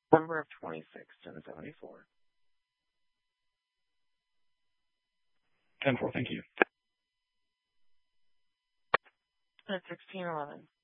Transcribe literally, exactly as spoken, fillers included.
Number of twenty-six, ten seventy-four. ten four, thank you. At sixteen eleven.